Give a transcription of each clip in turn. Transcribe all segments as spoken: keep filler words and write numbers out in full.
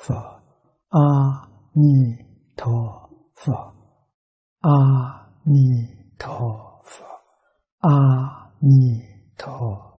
佛，阿弥陀佛，阿弥陀佛，阿弥陀佛。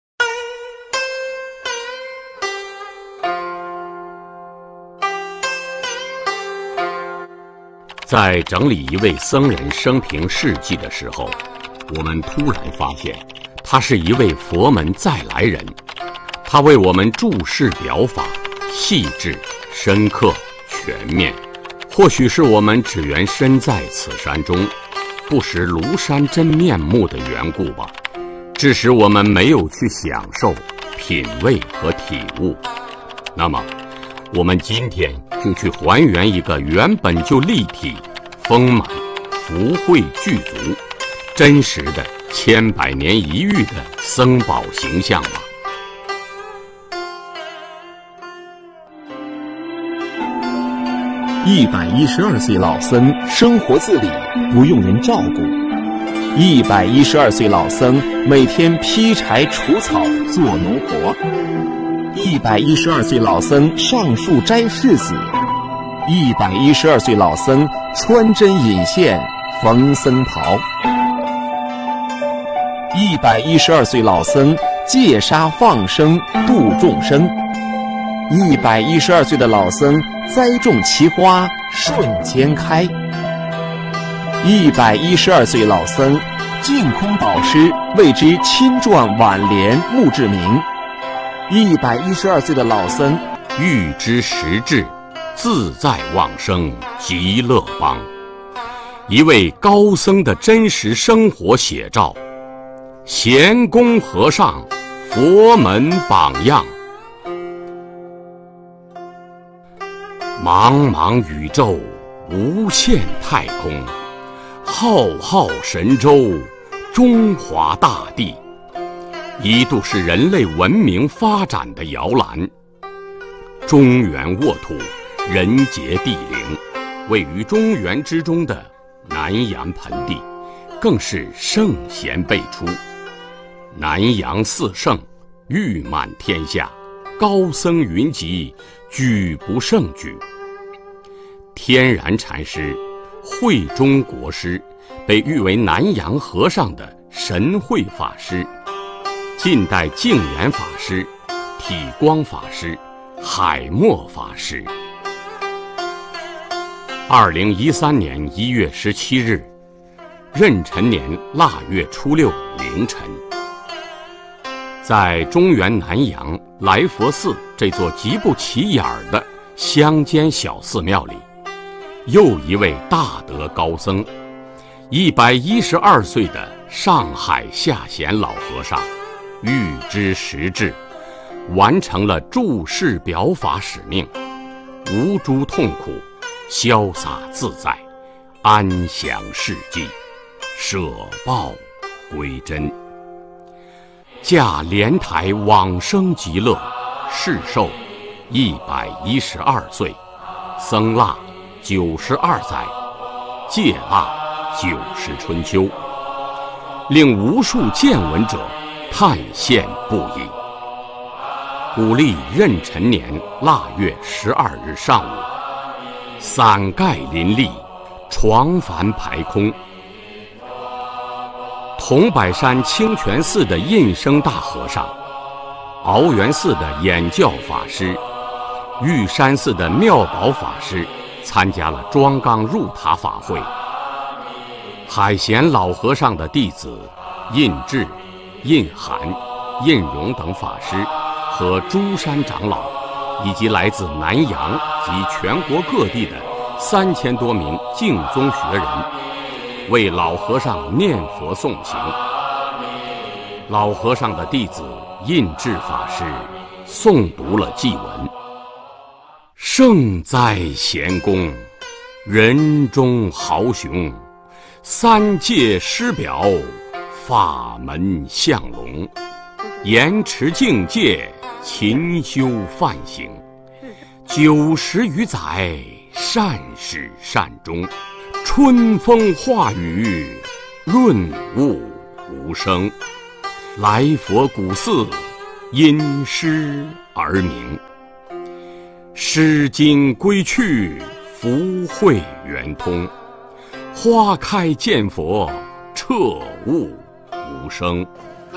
在整理一位僧人生平事迹的时候，我们突然发现，他是一位佛门再来人。他为我们注释表法，细致、深刻、全面。或许是我们只缘身在此山中，不识庐山真面目的缘故吧，致使我们没有去享受、品味和体悟。那么，我们今天就去还原一个原本就立体、丰满、福慧具足、真实的千百年一遇的僧宝形象吧。 一百一十二岁老僧生活自理，不用人照顾。一百一十二岁老僧每天劈柴除草做农活。一百一十二岁老僧上树摘柿子。一百一十二岁老僧穿针引线缝僧袍。一百一十二岁老僧戒杀放生度众生。一百一十二岁的老僧栽种奇花瞬间开。一百一十二岁老僧净空导师为之亲撰挽联墓志铭。一百一十二岁的老僧欲知实质，自在往生极乐邦。一位高僧的真实生活写照，贤公和尚佛门榜样。茫茫宇宙，无限太空，浩浩神州，中华大地，一度是人类文明发展的摇篮。中原沃土，人杰地灵，位于中原之中的南阳盆地，更是圣贤辈出。南阳四圣，誉满天下，高僧云集，举不胜举。天然禅师、慧中国师被誉为南洋和尚的神慧法师，近代净言法师、体光法师、海默法师。二零一三年一月十七日，壬辰年腊月初六凌晨，在中原南阳来佛寺这座极不起眼的乡间小寺庙里，又一位大德高僧，一百一十二岁的上海下贤老和尚，预知实质，完成了注释表法使命，无诸痛苦，潇洒自在，安详世际，舍报归真。驾莲台往生极乐，世寿一百一十二岁，僧腊九十二载，戒腊九十春秋，令无数见闻者叹羡不已。古历壬辰年腊月十二日上午，伞盖林立，床幡排空。桐柏山清泉寺的印生大和尚，鳌源寺的演教法师，玉山寺的妙宝法师参加了庄纲入塔法会。海贤老和尚的弟子印智、印涵、印荣等法师和诸山长老，以及来自南洋及全国各地的三千多名净宗学人，为老和尚念佛诵行。老和尚的弟子印智法师诵读了祭文：圣哉贤公，人中豪雄，三界师表，法门相隆，严持境界，勤修梵行，九十余载，善始善终，春风化雨，润物无声。来佛古寺，因师而名。 诗经归去，福慧圆通。花开见佛，彻悟无声。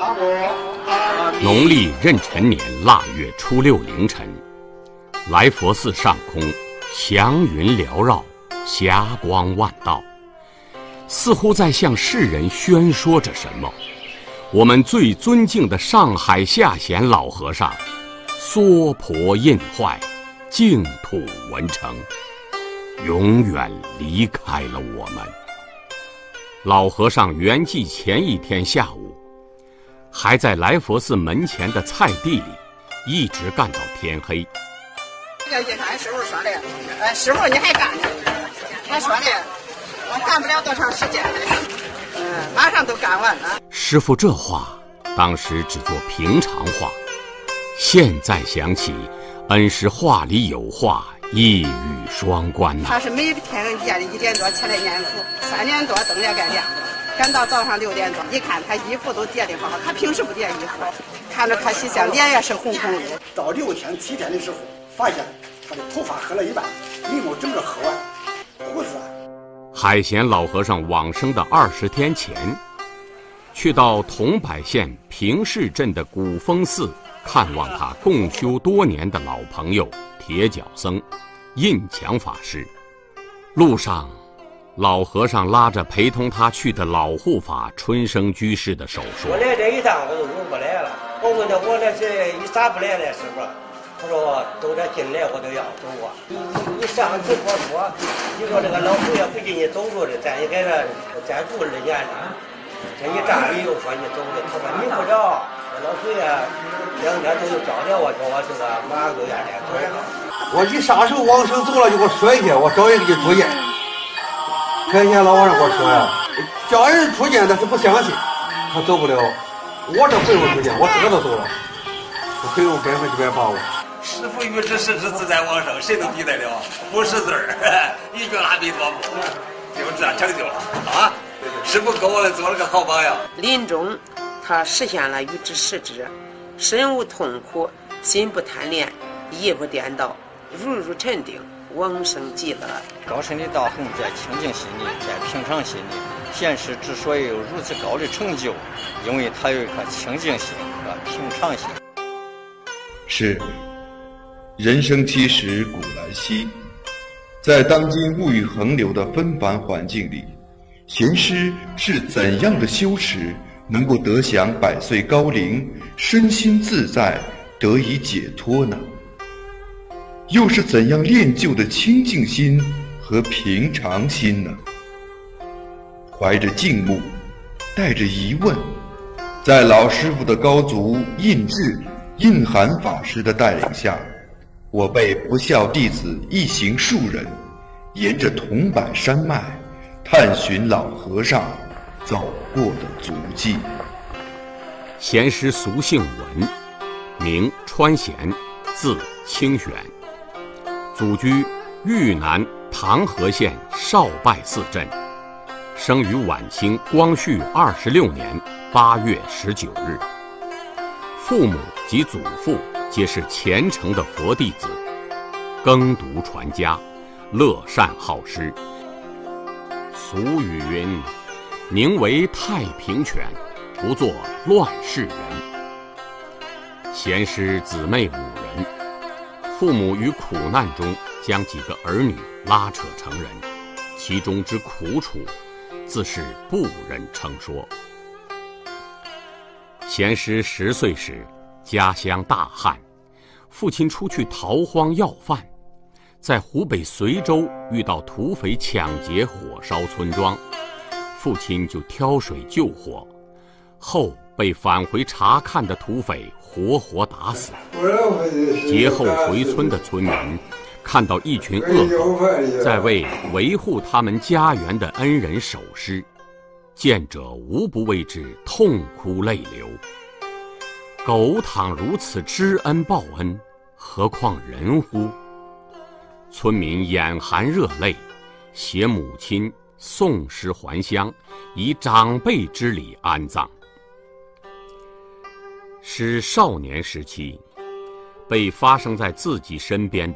农历壬辰年腊月初六凌晨，来佛寺上空祥云缭绕，霞光万道，似乎在向世人宣说着什么。我们最尊敬的上海下贤老和尚娑婆印坏，净土文成，永远离开了我们。老和尚圆寂前一天下午，还在来佛寺门前的菜地里一直干到天黑。 这个俺师傅说的，呃，师傅你还干呢？他说的，我干不了多长时间，嗯，马上都干完了。 师傅这话当时只做平常话，现在想起，恩师话里有话，一语双关呐、啊。 他是每天夜里一点多起来念佛，三点多灯也该亮了，赶到早上六点多，一看他衣服都叠得好，他平时不叠衣服，看着可喜相，脸也是红红的。 到六天七天的时候，发现他的头发黑了一半，眉毛整个黑完，胡子。 海贤老和尚往生的二十天前，去到桐柏县平市镇的古峰寺看望他共修多年的老朋友铁脚僧印强法师。路上，老和尚拉着陪同他去的老护法春生居士的手说：“ 我来这一趟我都入不来了。我问他我那是一啥不来了，师傅？他说都这进来我都要走啊。你你你上次我说，你说这个老祖爷不给你走路的，咱也给他再住二年了。这一站你又说你走的，他说你不着，老祖爷两天都找着我，叫我这个马上就让他走。 我一啥时候往生走了就给我说一下，我找人给你出见。天天老和尚给我说呀，叫人出见他是不相信，他走不了。我这回我出见，我自个都走了，我可以有百分之百把握。 师父与之实之自在往生，谁能比得了？不识字儿，一句阿弥陀佛，就这样成就了啊！师父给我们做了个好榜样。 临终，他实现了与之实之，身无痛苦，心不贪恋，意不颠倒，如如沉定，往生极乐。 高深的大宏在清净心里，在平常心里。贤师之所以有如此高的成就，因为他有一颗清净心和平常心。 是。人生七十古来稀，在当今物欲横流的纷繁环境里，贤师是怎样的修持能够得享百岁高龄，身心自在，得以解脱呢？又是怎样练就的清净心和平常心呢？怀着敬慕，带着疑问，在老师傅的高足印智印涵法师的带领下，我辈不孝弟子一行数人，沿着桐柏山脉，探寻老和尚走过的足迹。 贤师俗姓文，名川贤，字清玄，祖居豫南唐河县少拜寺镇，生于晚清光绪二十六年八月十九日。父母及祖父皆是虔诚的佛弟子，耕读传家，乐善好施。俗语云：“宁为太平犬，不做乱世人。”贤师姊妹五人，父母于苦难中将几个儿女拉扯成人，其中之苦楚，自是不忍称说。贤师十岁时，家乡大旱，父亲出去逃荒要饭，在湖北随州遇到土匪抢劫火烧村庄，父亲就挑水救火，后被返回查看的土匪活活打死。劫后回村的村民看到一群恶狗在为维护他们家园的恩人守尸，见者无不为之痛哭泪流。狗倘如此知恩报恩，何况人乎？村民眼含热泪，携母亲送尸还乡，以长辈之礼安葬。师少年时期，被发生在自己身边的